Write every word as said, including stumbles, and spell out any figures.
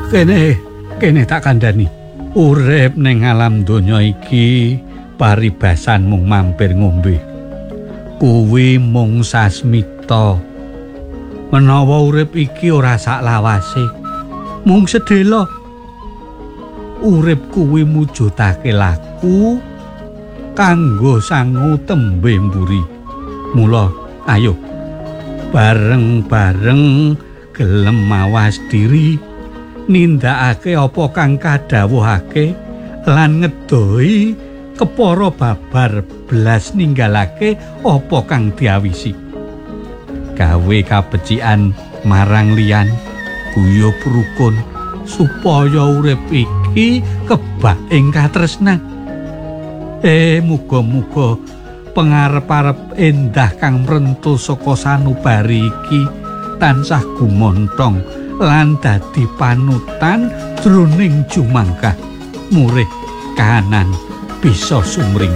Kene, kene tak kandhani. Urip ning alam donya iki paribasan mung mampir ngombe. Kuwi mung sasmita. Menawa urip iki ora sak lawase, mung sedhela. Urip kuwi mujudake laku kanggo sangu tembe mburi. Mula ayo bareng-bareng gelem mawas diri nindakake apa kang kadhawuhake lan ngedohi kepara babar blas ninggalake apa kang diawisi. Gawe kabecikan marang liyan, guyub rukun supaya urip iki kebak ing katresnan. Eh muga-muga pangarep-arep endah kang mrentu saka sanubari iki tansah gumontong lan dadi panutan jroning jumangkah murih kahanan bisa sumringah.